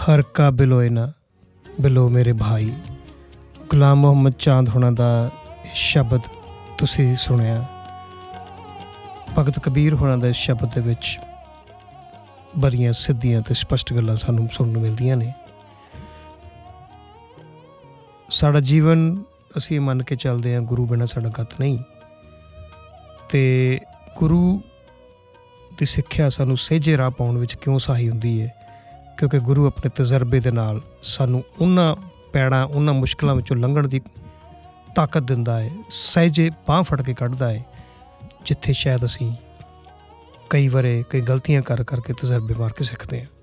हर का बिलोए ना बिलो मेरे भाई। गुलाम मुहम्मद चांद होना दा शब्द तुसी सुनिया। भगत कबीर होना दा इस शब्द दे विच बड़ियां सिद्धियां ते स्पष्ट गल्लां सानूं सुनन मिलदियां ने। साडा जीवन असीं मन के चलदे हां गुरु बिना साडा गत नहीं, ते गुरु दी सिੱਖਿਆ सानूं सहेजे राह पाउण विच क्यों सहाई हुंदी है? क्योंकि गुरु अपने तजर्बे दे नाल सानूं उन्हां पैड़ां उन्हां मुश्किलां विचों लंघण दी ताकत दिंदा है, सहेजे बांह फड़ के कढदा है जिथे शायद असीं कई वारे कई गलतियां कर करके तजर्बे मार के सिੱਖਦੇ हैं।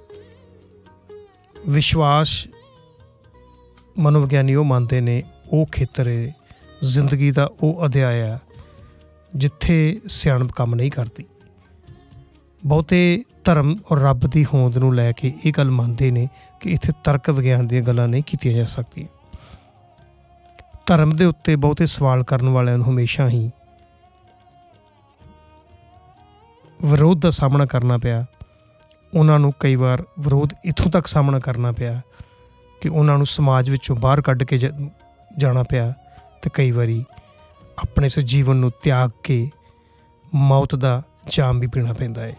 विश्वास मनोविग्यानी वो मानते ने वो खेतर है जिंदगी का वो अध्याय है जिथे सियाणप काम नहीं करती। बहुते धर्म और रब की होंद नूं लैके ये गल मानते ने कि इत्थे तर्क विग्यान दी गल्लां नहीं कीतियां जा सकदी। धर्म दे उत्ते बहुते सवाल करन वालियां नूं हमेशा ही विरोध का सामना करना पिया। उन्हां नूं कई बार विरोध इत्थों तक सामना करना पिया कि उन्हां नूं समाज विचों बाहर कढ के जाना पिया, ते कई बारी अपने इस जीवन नूं त्याग के मौत दा जाम भी पीना पैंदा है।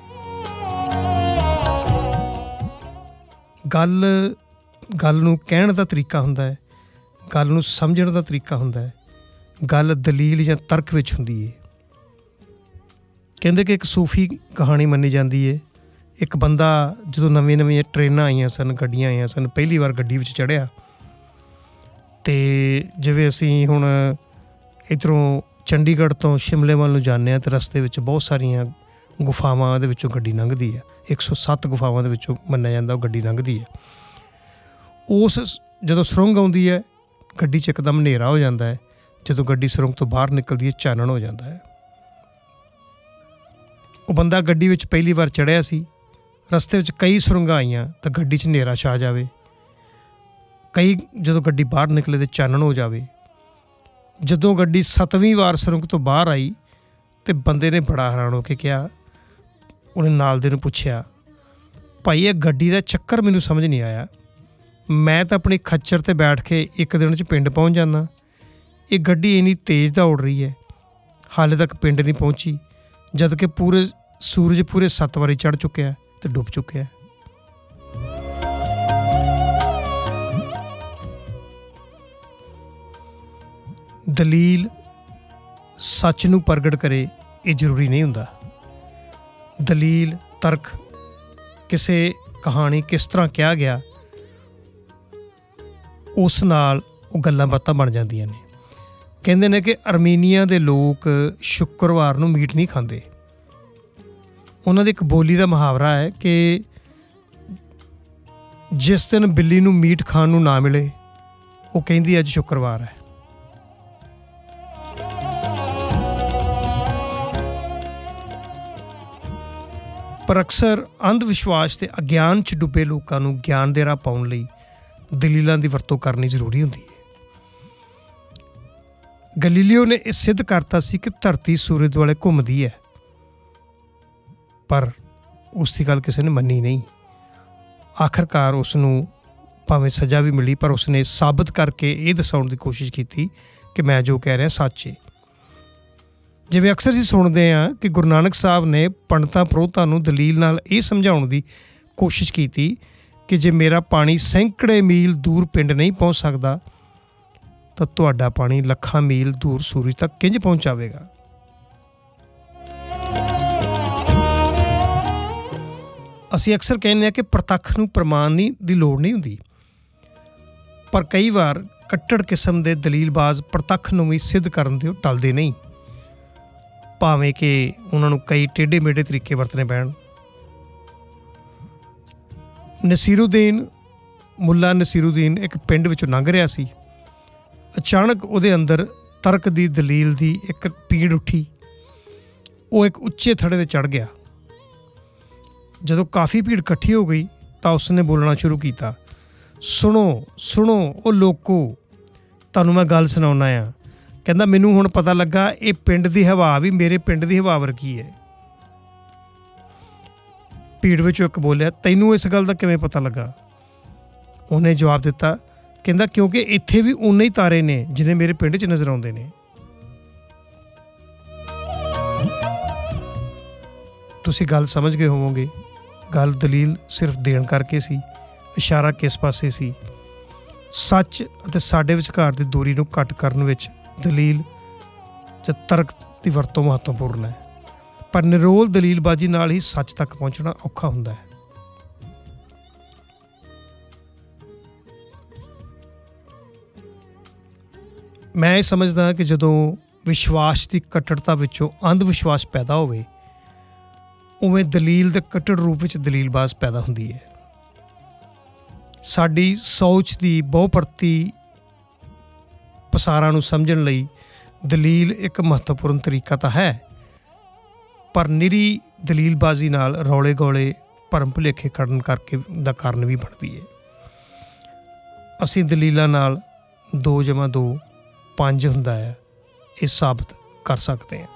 गल नूं कहण दा तरीका हुंदा है, गल नूं समझण दा तरीका हुंदा है, गल दलील जां तर्क विच हुंदी है। कहंदे कि एक सूफी कहानी मन्नी जाती है। एक बंदा जो नवीं नवीं ट्रेनां आईयां सन, गड्डियां आईयां सन, पहली बार गड्डी विच चढ़िया, तो जिवें असीं हुण इधरों चंडीगढ़ तो शिमले वाल नूं जाने आ, तो रस्ते विच बहुत सारियां गुफावां दे विचों गड्डी लंघदी है। 107 गुफावां दे विचों मन्निया जांदा गड्डी लंघदी है। उस जदों सुरंग आउंदी है, गड्डी 'च एकदम हनेरा हो जाता है। जदों गड्डी सुरंग तो बाहर निकलदी है, चानण हो जाता है। वो बंदा गड्डी विच पहली बार चढ़िया सी, रस्ते विच कई सुरंगां आईयां तो गड्डी 'च हनेरा छा जावे, कई जदों गड्डी बाहर निकले तो चानण हो जावे। जदों गड्डी 7वीं वार सुरंग तो बाहर आई तो बंदे ने बड़ा हैरान होकर कहा, उन्हें नाल दे नूं पुछया, भाई ये गड्डी का चक्कर मैनूं समझ नहीं आया। मैं तो अपनी खच्चर ते बैठ के एक दिन च पिंड पहुँच जाना, ये गड्डी इन्नी तेज़ दौड़ रही है, हाले तक पिंड नहीं पहुँची, जद कि पूरे सूरज पूरे 7 वारी चढ़ चुके हैं तो डुब चुके हैं। दलील सच नूं प्रगट करे ये जरूरी नहीं हुंदा। दलील तर्क किसी कहानी किस तरह कहा गया उस नाल वो गल्लां बातां बन जांदियां ने। कहंदे ने कि आर्मीनिया दे लोग शुक्रवार नूं मीट नहीं खांदे। उन्हां दी एक बोली दा मुहावरा है कि जिस दिन बिल्ली नूं मीट खाण नूं ना मिले वो कहंदी अज शुक्रवार है। पर अक्सर अंध विश्वास ते अज्ञान च डुबे लोगों नूं ज्ञान दे राह पाउण लई दलीलां दी वरतों करनी जरूरी हुंदी है। गलीलियो ने यह सिद्ध करता सी कि धरती सूरज दुआले घुमदी है, पर उसकी गल किसी ने मनी नहीं। आखिरकार उसनूं भावें सज़ा भी मिली, पर उसने साबित करके ये दसाउण की कोशिश की कि मैं जो कह रहा सच है। जिवें अक्सर ही सुनते हैं कि गुरु नानक साहब ने पंडितां पुरोहितां नूं दलील नाल ये समझाउण की कोशिश की कि जे मेरा पानी सैकड़े मील दूर पिंड नहीं पहुँच सकता तो तुहाडा पानी लखां मील दूर सूरज तक किंज पहुँचावेगा। असीं अक्सर कहने कि प्रतੱਖ नूं प्रमाण दी लोड़ नहीं हुंदी, पर कई बार कट्टड़ किस्म के दलीलबाज प्रतੱਖ नूं भी सिद्ध करन दे टलदे नहीं, भावें कि उन्हां नूं कई टेढ़े मेढ़े तरीके वरतने पैण। नसीरुद्दीन मुल्ला नसीरुद्दीन एक पिंड विचों लंघ रहा सी। अचानक उहदे अंदर तर्क दी दलील दी एक पीड़ उठी। वो एक उच्चे थड़े ते चढ़ गया। जदों काफ़ी भीड़ इकट्ठी हो गई तो उसने बोलना शुरू किया, सुनो सुनो ओ लोको, तुहानूं मैं गल सुणाउणा आ। कहंदा मैनूं हुण पता लगा ये पिंड दी हवा भी मेरे पिंड दी हवा वर्गी है। भीड़ विचों एक बोलिया, तैनूं इस गल दा किवें पता लगा? ਉਹਨੇ ਜਵਾਬ ਦਿੱਤਾ, ਕਹਿੰਦਾ ਕਿਉਂਕਿ ਇੱਥੇ ਵੀ ਉਨੇ ਹੀ ਤਾਰੇ ਨੇ ਜਿੰਨੇ ਮੇਰੇ ਪਿੰਡ 'ਚ ਨਜ਼ਰ ਆਉਂਦੇ ਨੇ। ਤੁਸੀਂ ਗੱਲ ਸਮਝ ਗਏ ਹੋਵੋਗੇ। ਗੱਲ ਦਲੀਲ ਸਿਰਫ ਦੇਣ ਕਰਕੇ ਸੀ, ਇਸ਼ਾਰਾ ਕਿਸ ਪਾਸੇ ਸੀ? ਸੱਚ ਅਤੇ ਸਾਡੇ ਵਿਚਕਾਰ ਦੀ ਦੂਰੀ ਨੂੰ ਘੱਟ ਕਰਨ ਵਿੱਚ ਦਲੀਲ ਜਾਂ ਤਰਕ ਦੀ ਵਰਤੋਂ ਮਹੱਤਵਪੂਰਨ ਹੈ, ਪਰ ਨਿਰੋਲ ਦਲੀਲਬਾਜ਼ੀ ਨਾਲ ਹੀ ਸੱਚ ਤੱਕ ਪਹੁੰਚਣਾ ਔਖਾ ਹੁੰਦਾ ਹੈ। ਮੈਂ ਇਹ ਸਮਝਦਾ ਕਿ ਜਦੋਂ ਵਿਸ਼ਵਾਸ ਦੀ ਕੱਟੜਤਾ ਵਿੱਚੋਂ ਅੰਧ ਵਿਸ਼ਵਾਸ ਪੈਦਾ ਹੋਵੇ, ਉਵੇਂ ਦਲੀਲ ਦੇ ਕੱਟੜ ਰੂਪ ਵਿੱਚ ਦਲੀਲਬਾਜ਼ ਪੈਦਾ ਹੁੰਦੀ ਹੈ। ਸਾਡੀ ਸੋਚ ਦੀ ਬਹੁਪਰਤੀ ਪਸਾਰਾਂ ਨੂੰ ਸਮਝਣ ਲਈ ਦਲੀਲ ਇੱਕ ਮਹੱਤਵਪੂਰਨ ਤਰੀਕਾ ਤਾਂ ਹੈ, ਪਰ ਨਿਰੀ ਦਲੀਲਬਾਜ਼ੀ ਨਾਲ ਰੌਲੇ ਗੌਲੇ ਭਰਮ ਭੁਲੇਖੇ ਕਰਨ ਕਰਕੇ ਦਾ ਕਾਰਨ ਵੀ ਬਣਦੀ ਹੈ। ਅਸੀਂ ਦਲੀਲਾਂ ਨਾਲ 2 + 2 5 ਹੁੰਦਾ ਹੈ ਇਹ ਸਾਬਤ ਕਰ ਸਕਦੇ ਹਾਂ।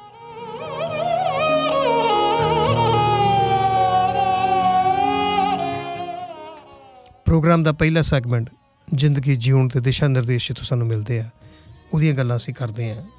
ਪ੍ਰੋਗਰਾਮ ਦਾ ਪਹਿਲਾ ਸੈਗਮੈਂਟ ਜ਼ਿੰਦਗੀ ਜਿਉਣ ਦੇ ਦਿਸ਼ਾ ਨਿਰਦੇਸ਼ ਤੋਂ ਸਾਨੂੰ ਮਿਲਦੇ ਆ, ਉਹਦੀਆਂ ਗੱਲਾਂ ਅਸੀਂ ਕਰਦੇ ਹਾਂ।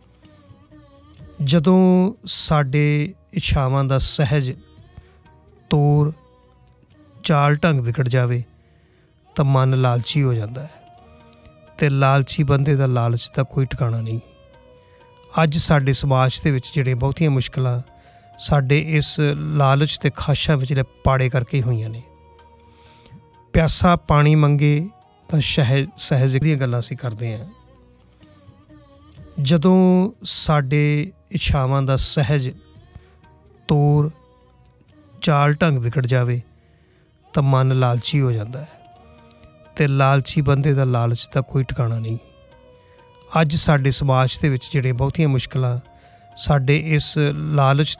ਜਦੋਂ ਸਾਡੇ ਇੱਛਾਵਾਂ ਦਾ ਸਹਿਜ ਤੌਰ ਚਾਲ ਢੰਗ ਵਿਗੜ ਜਾਵੇ ਤਾਂ ਮਨ ਲਾਲਚੀ ਹੋ ਜਾਂਦਾ ਹੈ, ਅਤੇ ਲਾਲਚੀ ਬੰਦੇ ਦਾ ਲਾਲਚ ਦਾ ਕੋਈ ਟਿਕਾਣਾ ਨਹੀਂ। ਅੱਜ ਸਾਡੇ ਸਮਾਜ ਦੇ ਵਿੱਚ ਜਿਹੜੀਆਂ ਬਹੁਤੀਆਂ ਮੁਸ਼ਕਿਲਾਂ ਸਾਡੇ ਇਸ ਲਾਲਚ ਅਤੇ ਖਾਸ਼ਾਂ ਵਿਚਲੇ ਪਾੜੇ ਕਰਕੇ ਹੀ ਹੋਈਆਂ ਨੇ। ਪਿਆਸਾ ਪਾਣੀ ਮੰਗੇ ਤਾਂ ਸਹਿਜ ਦੀਆਂ ਗੱਲਾਂ ਅਸੀਂ ਕਰਦੇ ਹਾਂ। ਜਦੋਂ ਸਾਡੇ ਇੱਛਾਵਾਂ ਦਾ ਸਹਿਜ ਤੌਰ ਚਾਲ ਢੰਗ ਵਿਗੜ ਜਾਵੇ ਤਾਂ ਮਨ ਲਾਲਚੀ ਹੋ ਜਾਂਦਾ ਹੈ, ਅਤੇ ਲਾਲਚੀ ਬੰਦੇ ਦਾ ਲਾਲਚ ਦਾ ਕੋਈ ਟਿਕਾਣਾ ਨਹੀਂ। ਅੱਜ ਸਾਡੇ ਸਮਾਜ ਦੇ ਵਿੱਚ ਜਿਹੜੀਆਂ ਬਹੁਤੀਆਂ ਮੁਸ਼ਕਿਲਾਂ ਸਾਡੇ ਇਸ ਲਾਲਚ